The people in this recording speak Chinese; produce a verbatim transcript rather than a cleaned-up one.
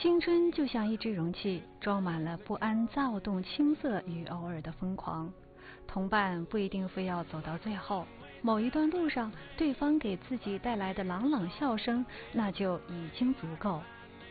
青春就像一只容器，装满了不安、躁动、青涩与偶尔的疯狂。同伴不一定非要走到最后，某一段路上，对方给自己带来的朗朗笑声，那就已经足够。